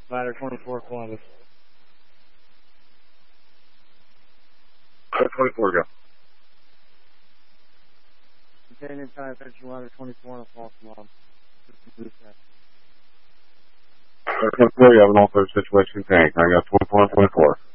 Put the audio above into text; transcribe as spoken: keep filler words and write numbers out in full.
Ladder twenty-four, Columbus. Ladder twenty-four, go. Containing time, attention, ladder twenty-four on a false alarm. Ladder twenty-four, you have an altered situation tank. I got twenty-four and twenty-four.